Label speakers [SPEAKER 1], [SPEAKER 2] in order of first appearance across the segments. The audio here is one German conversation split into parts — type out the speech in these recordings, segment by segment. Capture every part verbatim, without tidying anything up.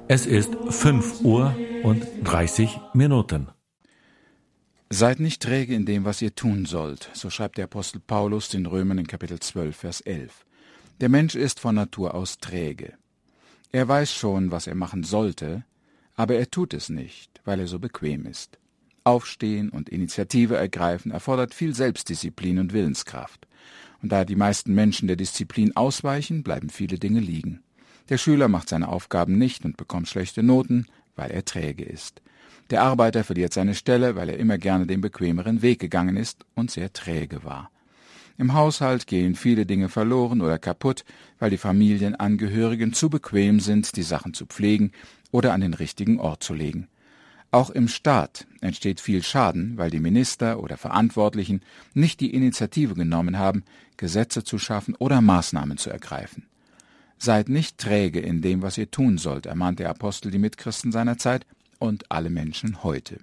[SPEAKER 1] Es ist fünf Uhr und dreißig Minuten.
[SPEAKER 2] Seid nicht träge in dem, was ihr tun sollt, so schreibt der Apostel Paulus den Römern in Kapitel zwölf, Vers elf. Der Mensch ist von Natur aus träge. Er weiß schon, was er machen sollte, aber er tut es nicht, weil er so bequem ist. Aufstehen und Initiative ergreifen erfordert viel Selbstdisziplin und Willenskraft. Und da die meisten Menschen der Disziplin ausweichen, bleiben viele Dinge liegen. Der Schüler macht seine Aufgaben nicht und bekommt schlechte Noten, weil er träge ist. Der Arbeiter verliert seine Stelle, weil er immer gerne den bequemeren Weg gegangen ist und sehr träge war. Im Haushalt gehen viele Dinge verloren oder kaputt, weil die Familienangehörigen zu bequem sind, die Sachen zu pflegen oder an den richtigen Ort zu legen. Auch im Staat entsteht viel Schaden, weil die Minister oder Verantwortlichen nicht die Initiative genommen haben, Gesetze zu schaffen oder Maßnahmen zu ergreifen. Seid nicht träge in dem, was ihr tun sollt, ermahnt der Apostel die Mitchristen seiner Zeit und alle Menschen heute.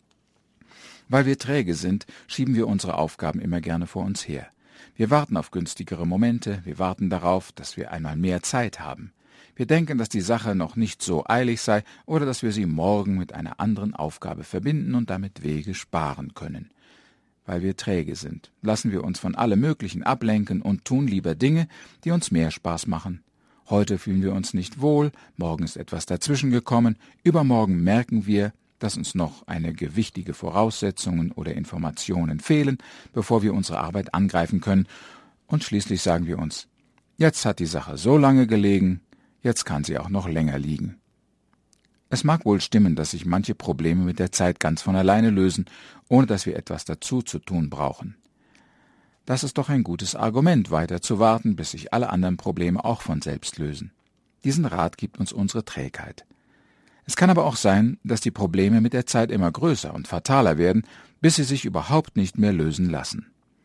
[SPEAKER 2] Weil wir träge sind, schieben wir unsere Aufgaben immer gerne vor uns her. Wir warten auf günstigere Momente, wir warten darauf, dass wir einmal mehr Zeit haben. Wir denken, dass die Sache noch nicht so eilig sei oder dass wir sie morgen mit einer anderen Aufgabe verbinden und damit Wege sparen können. Weil wir träge sind, lassen wir uns von allem Möglichen ablenken und tun lieber Dinge, die uns mehr Spaß machen. Heute fühlen wir uns nicht wohl, morgen ist etwas dazwischen gekommen, übermorgen merken wir, dass uns noch einige wichtige Voraussetzungen oder Informationen fehlen, bevor wir unsere Arbeit angreifen können, und schließlich sagen wir uns, jetzt hat die Sache so lange gelegen, jetzt kann sie auch noch länger liegen. Es mag wohl stimmen, dass sich manche Probleme mit der Zeit ganz von alleine lösen, ohne dass wir etwas dazu zu tun brauchen. Das ist doch ein gutes Argument, weiter zu warten, bis sich alle anderen Probleme auch von selbst lösen. Diesen Rat gibt uns unsere Trägheit. Es kann aber auch sein, dass die Probleme mit der Zeit immer größer und fataler werden, bis sie sich überhaupt nicht mehr lösen lassen.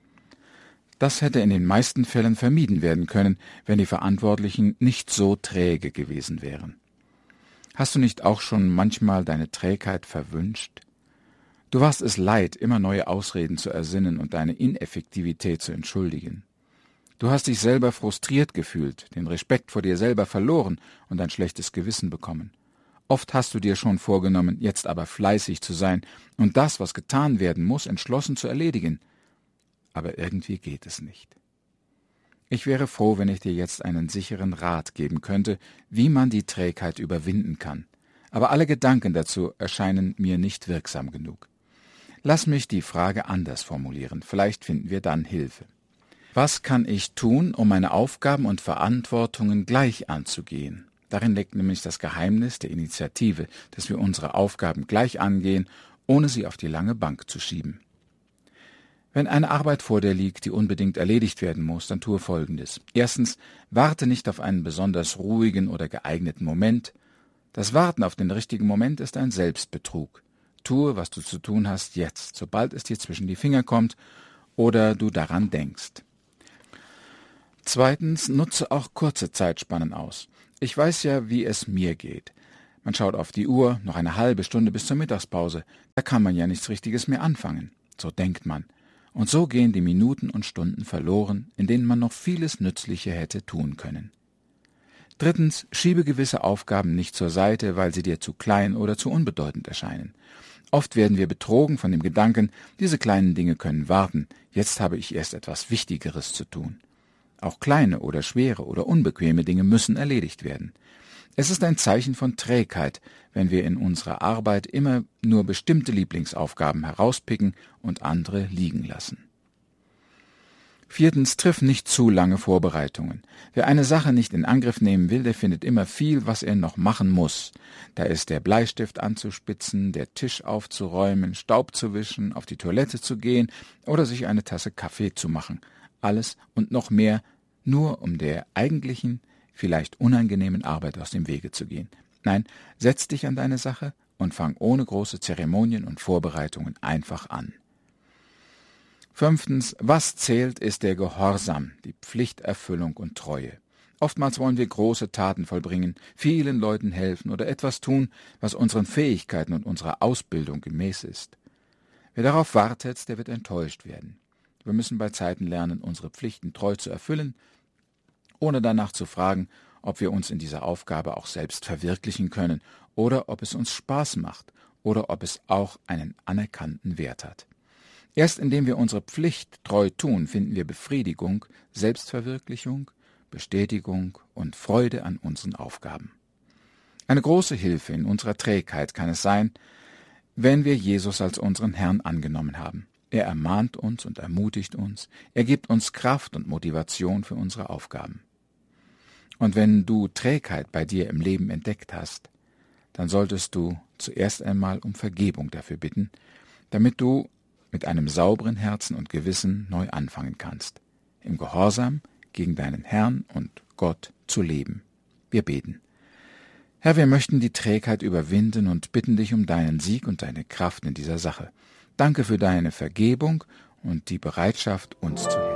[SPEAKER 2] Das hätte in den meisten Fällen vermieden werden können, wenn die Verantwortlichen nicht so träge gewesen wären. Hast du nicht auch schon manchmal deine Trägheit verwünscht? Du warst es leid, immer neue Ausreden zu ersinnen und deine Ineffektivität zu entschuldigen. Du hast dich selber frustriert gefühlt, den Respekt vor dir selber verloren und ein schlechtes Gewissen bekommen. Oft hast du dir schon vorgenommen, jetzt aber fleißig zu sein und das, was getan werden muss, entschlossen zu erledigen. Aber irgendwie geht es nicht. Ich wäre froh, wenn ich dir jetzt einen sicheren Rat geben könnte, wie man die Trägheit überwinden kann. Aber alle Gedanken dazu erscheinen mir nicht wirksam genug. Lass mich die Frage anders formulieren, vielleicht finden wir dann Hilfe. Was kann ich tun, um meine Aufgaben und Verantwortungen gleich anzugehen? Darin liegt nämlich das Geheimnis der Initiative, dass wir unsere Aufgaben gleich angehen, ohne sie auf die lange Bank zu schieben. Wenn eine Arbeit vor dir liegt, die unbedingt erledigt werden muss, dann tue Folgendes. Erstens, warte nicht auf einen besonders ruhigen oder geeigneten Moment. Das Warten auf den richtigen Moment ist ein Selbstbetrug. Tue, was du zu tun hast, jetzt, sobald es dir zwischen die Finger kommt oder du daran denkst. Zweitens, nutze auch kurze Zeitspannen aus. Ich weiß ja, wie es mir geht. Man schaut auf die Uhr, noch eine halbe Stunde bis zur Mittagspause. Da kann man ja nichts Richtiges mehr anfangen. So denkt man. Und so gehen die Minuten und Stunden verloren, in denen man noch vieles Nützliche hätte tun können. Drittens, schiebe gewisse Aufgaben nicht zur Seite, weil sie dir zu klein oder zu unbedeutend erscheinen. Oft werden wir betrogen von dem Gedanken, diese kleinen Dinge können warten, jetzt habe ich erst etwas Wichtigeres zu tun. Auch kleine oder schwere oder unbequeme Dinge müssen erledigt werden. Es ist ein Zeichen von Trägheit, wenn wir in unserer Arbeit immer nur bestimmte Lieblingsaufgaben herauspicken und andere liegen lassen. Viertens, triff nicht zu lange Vorbereitungen. Wer eine Sache nicht in Angriff nehmen will, der findet immer viel, was er noch machen muss. Da ist der Bleistift anzuspitzen, der Tisch aufzuräumen, Staub zu wischen, auf die Toilette zu gehen oder sich eine Tasse Kaffee zu machen. Alles und noch mehr, nur um der eigentlichen, vielleicht unangenehmen Arbeit aus dem Wege zu gehen. Nein, setz dich an deine Sache und fang ohne große Zeremonien und Vorbereitungen einfach an. Fünftens, was zählt, ist der Gehorsam, die Pflichterfüllung und Treue. Oftmals wollen wir große Taten vollbringen, vielen Leuten helfen oder etwas tun, was unseren Fähigkeiten und unserer Ausbildung gemäß ist. Wer darauf wartet, der wird enttäuscht werden. Wir müssen bei Zeiten lernen, unsere Pflichten treu zu erfüllen, ohne danach zu fragen, ob wir uns in dieser Aufgabe auch selbst verwirklichen können oder ob es uns Spaß macht oder ob es auch einen anerkannten Wert hat. Erst indem wir unsere Pflicht treu tun, finden wir Befriedigung, Selbstverwirklichung, Bestätigung und Freude an unseren Aufgaben. Eine große Hilfe in unserer Trägheit kann es sein, wenn wir Jesus als unseren Herrn angenommen haben. Er ermahnt uns und ermutigt uns, er gibt uns Kraft und Motivation für unsere Aufgaben. Und wenn du Trägheit bei dir im Leben entdeckt hast, dann solltest du zuerst einmal um Vergebung dafür bitten, damit du mit einem sauberen Herzen und Gewissen neu anfangen kannst, im Gehorsam gegen deinen Herrn und Gott zu leben. Wir beten. Herr, wir möchten die Trägheit überwinden und bitten dich um deinen Sieg und deine Kraft in dieser Sache. Danke für deine Vergebung und die Bereitschaft, uns zu helfen.